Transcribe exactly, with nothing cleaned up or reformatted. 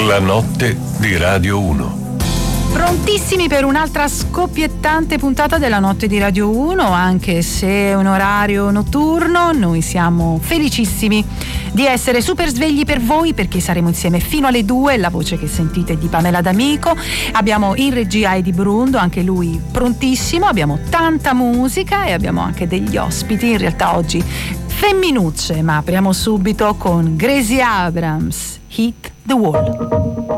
La notte di Radio uno. Prontissimi per un'altra scoppiettante puntata della notte di Radio uno, anche se è un orario notturno. Noi siamo felicissimi di essere super svegli per voi, perché saremo insieme fino alle due. La voce che sentite è di Pamela D'Amico. Abbiamo in regia Edi Brundo, anche lui prontissimo. Abbiamo tanta musica e abbiamo anche degli ospiti, in realtà oggi femminucce, ma apriamo subito con Gracie Abrams, Hit the Wall.